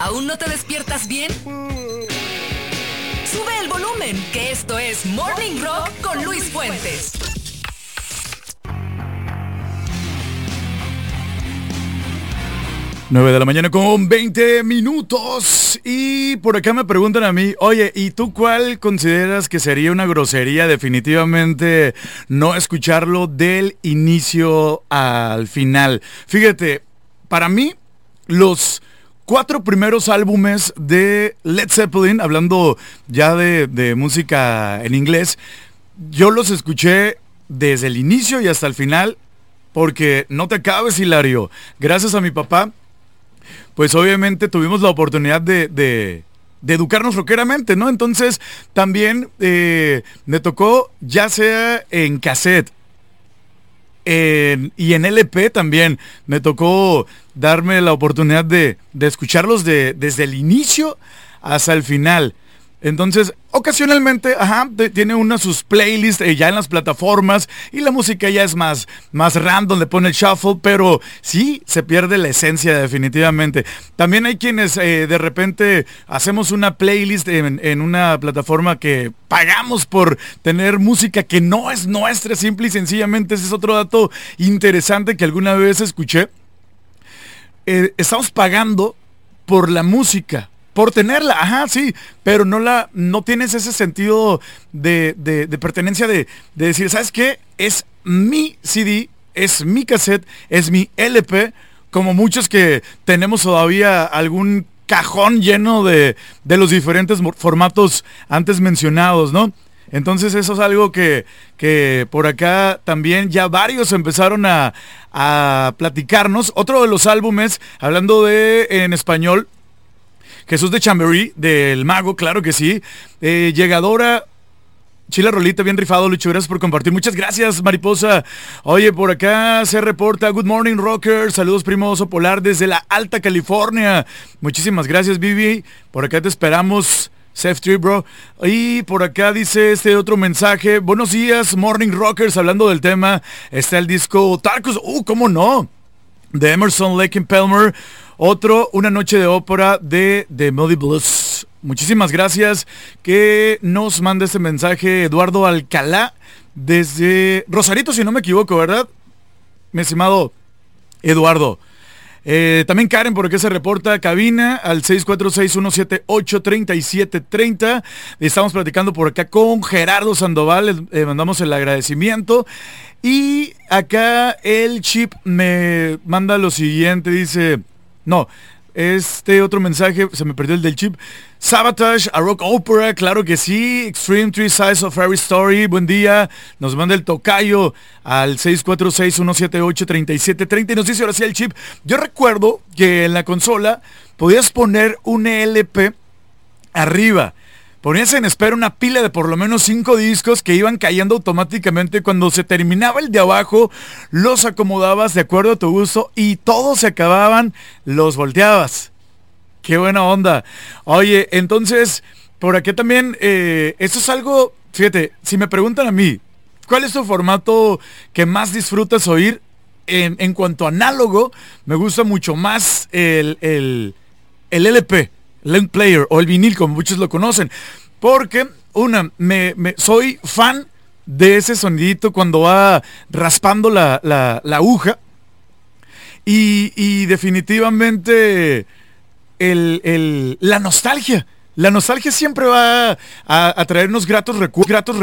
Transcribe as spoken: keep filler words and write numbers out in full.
¿Aún no te despiertas bien? Sube el volumen, que esto es Morning Rock con Luis Fuentes. nueve de la mañana con veinte minutos. Y por acá me preguntan a mí, oye, ¿y tú cuál consideras que sería una grosería? Definitivamente no escucharlo del inicio al final. Fíjate, para mí, los cuatro primeros álbumes de Led Zeppelin, hablando ya de, de música en inglés, yo los escuché desde el inicio y hasta el final, porque no te acabes, Hilario. Gracias a mi papá, pues obviamente tuvimos la oportunidad de, de, de educarnos rockeramente, ¿no? Entonces también eh, me tocó, ya sea en cassette en, y en L P también, me tocó darme la oportunidad de, de escucharlos de, desde el inicio hasta el final. Entonces, ocasionalmente, ajá, te, tiene una sus playlists eh, ya en las plataformas y la música ya es más, más random, le pone el shuffle, pero sí se pierde la esencia definitivamente. También hay quienes eh, de repente hacemos una playlist en, en una plataforma que pagamos por tener música que no es nuestra, simple y sencillamente. Ese es otro dato interesante que alguna vez escuché. Eh, estamos pagando por la música, por tenerla, ajá, sí, pero no la, no tienes ese sentido de, de, de pertenencia de, de decir, ¿sabes qué? Es mi C D, es mi cassette, es mi L P, como muchos que tenemos todavía algún cajón lleno de, de los diferentes formatos antes mencionados, ¿no? Entonces eso es algo que, que por acá también ya varios empezaron a, a platicarnos. Otro de los álbumes, hablando de en español, Jesús de Chamberí, del Mago, claro que sí. Eh, llegadora, Chila Rolita, bien rifado, Lucho, gracias por compartir. Muchas gracias, Mariposa. Oye, por acá se reporta, Good Morning Rocker, saludos primo Oso Polar desde la Alta California. Muchísimas gracias, Vivi. Por acá te esperamos, Safe Trip, bro. Y por acá dice este otro mensaje, buenos días, Morning Rockers, hablando del tema, está el disco Tarkus, uh, ¿cómo no? De Emerson, Lake and Palmer. Otro, Una noche de ópera de The Moody Blues. Muchísimas gracias que nos manda este mensaje Eduardo Alcalá desde Rosarito, si no me equivoco, ¿verdad? Mi estimado Eduardo. Eh, también Karen por aquí se reporta cabina al seis cuatro seis, uno siete ocho, tres siete tres cero. Estamos platicando por acá con Gerardo Sandoval, les eh, mandamos el agradecimiento. Y acá el Chip me manda lo siguiente, dice, no, este otro mensaje, se me perdió el del Chip. Sabotage, a rock opera, claro que sí. Extreme Three Sides of Every Story, buen día. Nos manda el tocayo al seis cuatro seis, uno siete ocho, tres siete tres cero y nos dice ahora sí el Chip. Yo recuerdo que en la consola podías poner un L P arriba. Ponías en espera una pila de por lo menos cinco discos que iban cayendo automáticamente. Cuando se terminaba el de abajo, los acomodabas de acuerdo a tu gusto y todos se acababan, los volteabas. ¡Qué buena onda! Oye, entonces, por aquí también, eh, esto es algo, fíjate, si me preguntan a mí, ¿cuál es tu formato que más disfrutas oír? En, en cuanto a análogo, me gusta mucho más el, el, el L P. Long player o el vinil, como muchos lo conocen, porque una, me, me soy fan de ese sonidito cuando va raspando la, la, la aguja y, y definitivamente el, el, la nostalgia, la nostalgia siempre va a, a traernos gratos recuerdos, gratos recuerdos.